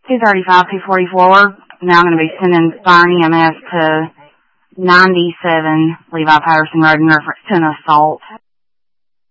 235, 244. Now I'm going to be sending Fire and EMS to 97 Levi Patterson Road in reference to an assault